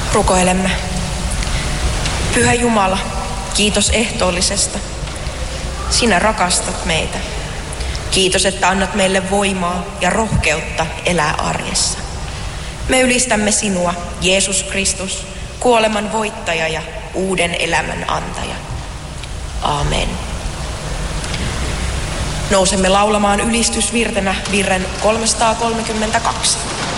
Rukoilemme. Pyhä Jumala, kiitos ehtoollisesta. Sinä rakastat meitä. Kiitos, että annat meille voimaa ja rohkeutta elää arjessa. Me ylistämme sinua, Jeesus Kristus, kuoleman voittaja ja uuden elämän antaja. Aamen. Nousemme laulamaan ylistysvirtenä virren 332.